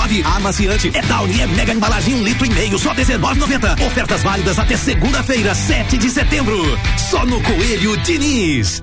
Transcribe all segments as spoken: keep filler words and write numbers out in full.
nove. Amaciante é Downy, é mega embalagem um litro e meio, só dezenove e noventa. Ofertas válidas até segunda-feira, sete de setembro. Só no Coelho Diniz.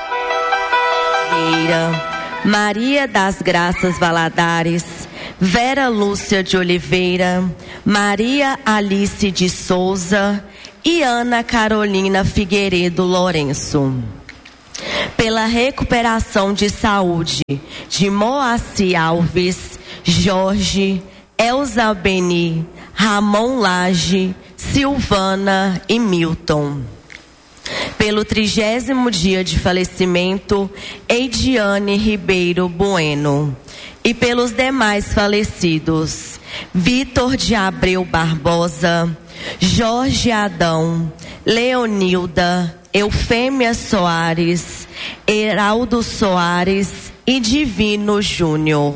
Maria das Graças Valadares, Vera Lúcia de Oliveira, Maria Alice de Souza e Ana Carolina Figueiredo Lourenço. Pela recuperação de saúde de Moacir Alves, Jorge, Elza Beni, Ramon Lage, Silvana e Milton. Pelo trigésimo dia de falecimento, Eidiane Ribeiro Bueno. E pelos demais falecidos, Vitor de Abreu Barbosa, Jorge Adão, Leonilda, Eufêmia Soares, Heraldo Soares e Divino Júnior.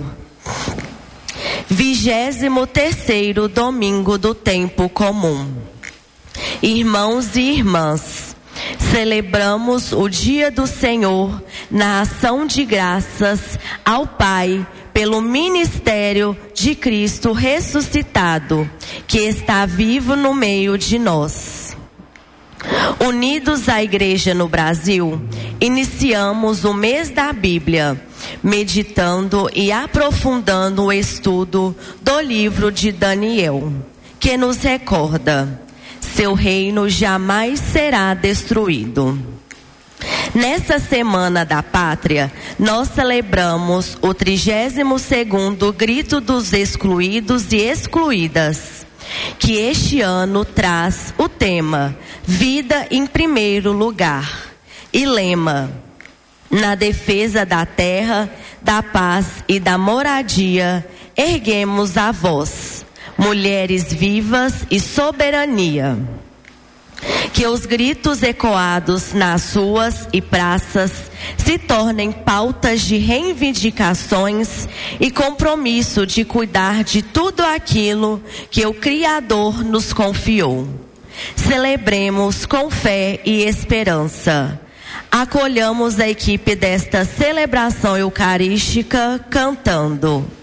Vigésimo terceiro domingo do tempo comum. Irmãos e irmãs, celebramos o dia do Senhor na ação de graças ao Pai pelo ministério de Cristo ressuscitado, que está vivo no meio de nós. Unidos à Igreja no Brasil, iniciamos o mês da Bíblia, meditando e aprofundando o estudo do livro de Daniel, que nos recorda: seu reino jamais será destruído. Nessa Semana da Pátria, nós celebramos o trigésimo segundo Grito dos Excluídos e Excluídas, que este ano traz o tema Vida em Primeiro Lugar e lema: na defesa da terra, da paz e da moradia, erguemos a voz, mulheres vivas e soberania. Que os gritos ecoados nas ruas e praças se tornem pautas de reivindicações e compromisso de cuidar de tudo aquilo que o Criador nos confiou. Celebremos com fé e esperança. Acolhamos a equipe desta celebração eucarística cantando: